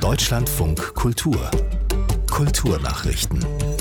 Deutschlandfunk Kultur. Kulturnachrichten.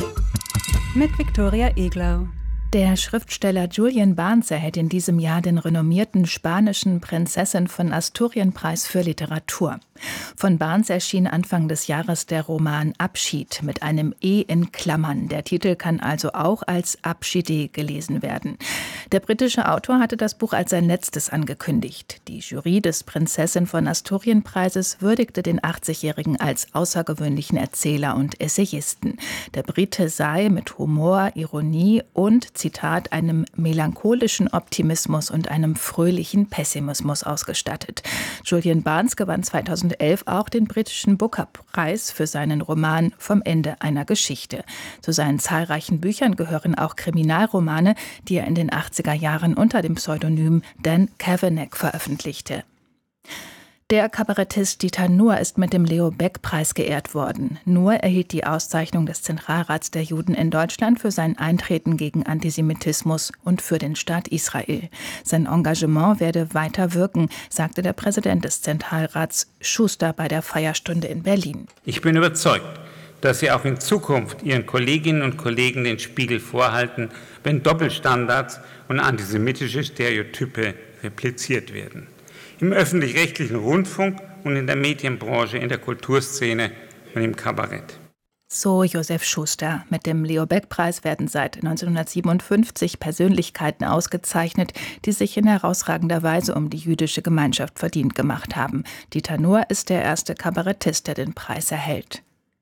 Mit Viktoria Eglau. Der Schriftsteller Julian Barnes erhält in diesem Jahr den renommierten spanischen Prinzessin von Asturien-Preis für Literatur. Von Barnes erschien Anfang des Jahres der Roman Abschied mit einem E in Klammern. Der Titel kann also auch als Abschiede gelesen werden. Der britische Autor hatte das Buch als sein letztes angekündigt. Die Jury des Prinzessin von Asturien-Preises würdigte den 80-Jährigen als außergewöhnlichen Erzähler und Essayisten. Der Brite sei mit Humor, Ironie und Zitat, einem melancholischen Optimismus und einem fröhlichen Pessimismus ausgestattet. Julian Barnes gewann 2011 auch den britischen Booker-Preis für seinen Roman Vom Ende einer Geschichte. Zu seinen zahlreichen Büchern gehören auch Kriminalromane, die er in den 80er Jahren unter dem Pseudonym Dan Kavanagh veröffentlichte. Der Kabarettist Dieter Nuhr ist mit dem Leo-Baeck-Preis geehrt worden. Nuhr erhielt die Auszeichnung des Zentralrats der Juden in Deutschland für sein Eintreten gegen Antisemitismus und für den Staat Israel. Sein Engagement werde weiter wirken, sagte der Präsident des Zentralrats Schuster bei der Feierstunde in Berlin. Ich bin überzeugt, dass Sie auch in Zukunft Ihren Kolleginnen und Kollegen den Spiegel vorhalten, wenn Doppelstandards und antisemitische Stereotype repliziert werden. Im öffentlich-rechtlichen Rundfunk und in der Medienbranche, in der Kulturszene und im Kabarett. So Josef Schuster. Mit dem Leo-Baeck-Preis werden seit 1957 Persönlichkeiten ausgezeichnet, die sich in herausragender Weise um die jüdische Gemeinschaft verdient gemacht haben. Dieter Nuhr ist der erste Kabarettist, der den Preis erhält.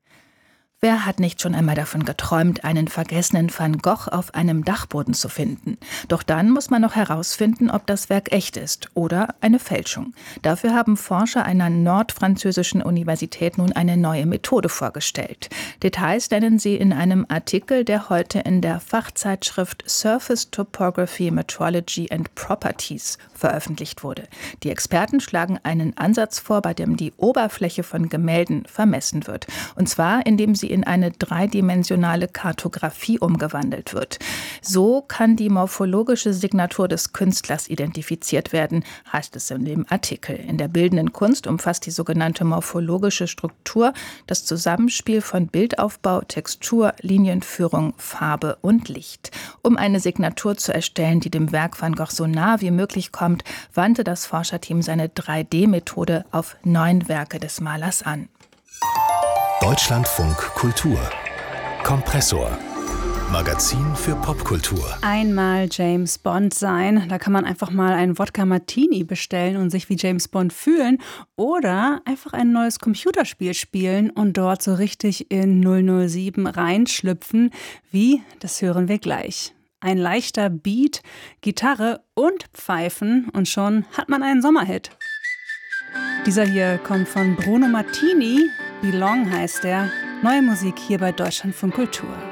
Wer hat nicht schon einmal davon geträumt, einen vergessenen Van Gogh auf einem Dachboden zu finden? Doch dann muss man noch herausfinden, ob das Werk echt ist oder eine Fälschung. Dafür haben Forscher einer nordfranzösischen Universität nun eine neue Methode vorgestellt. Details nennen sie in einem Artikel, der heute in der Fachzeitschrift Surface Topography, Metrology and Properties veröffentlicht wurde. Die Experten schlagen einen Ansatz vor, bei dem die Oberfläche von Gemälden vermessen wird. Und zwar, indem sie in eine dreidimensionale Kartografie umgewandelt wird. So kann die morphologische Signatur des Künstlers identifiziert werden, heißt es in dem Artikel. In der bildenden Kunst umfasst die sogenannte morphologische Struktur das Zusammenspiel von Bildaufbau, Textur, Linienführung, Farbe und Licht. Um eine Signatur zu erstellen, die dem Werk Van Gogh so nah wie möglich kommt, wandte das Forscherteam seine 3D-Methode auf 9 Werke des Malers an. Deutschlandfunk Kultur. Kompressor. Magazin für Popkultur. Einmal James Bond sein. Da kann man einfach mal einen Wodka Martini bestellen und sich wie James Bond fühlen. Oder einfach ein neues Computerspiel spielen und dort so richtig in 007 reinschlüpfen. Wie? Das hören wir gleich. Ein leichter Beat, Gitarre und Pfeifen und schon hat man einen Sommerhit. Dieser hier kommt von Bruno Martini. Belong heißt er. Neue Musik hier bei Deutschlandfunk Kultur.